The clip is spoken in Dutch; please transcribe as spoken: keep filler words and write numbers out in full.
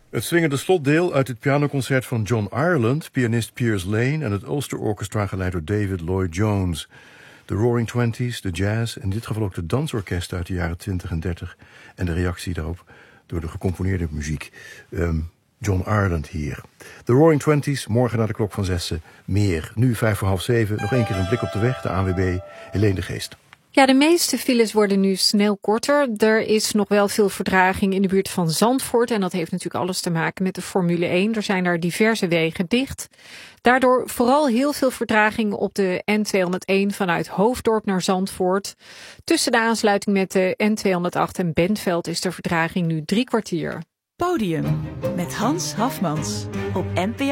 Het swingende slotdeel uit het pianoconcert van John Ireland, pianist Piers Lane en het Ulster Orchestra geleid door David Lloyd Jones. De Roaring Twenties, de jazz, in dit geval ook de dansorkesten uit de jaren twintig en dertig en de reactie daarop door de gecomponeerde muziek. Um, John Ireland hier. De Roaring Twenties, morgen na de klok van zessen, meer. Nu vijf voor half zeven, nog één keer een blik op de weg, de A N W B, Helene de Geest. Ja, de meeste files worden nu snel korter. Er is nog wel veel vertraging in de buurt van Zandvoort. En dat heeft natuurlijk alles te maken met de Formule één. Er zijn daar diverse wegen dicht. Daardoor vooral heel veel vertraging op de N tweehonderdéén vanuit Hoofddorp naar Zandvoort. Tussen de aansluiting met de N tweehonderdacht en Bentveld is de vertraging nu drie kwartier. Podium met Hans Hafmans op N P O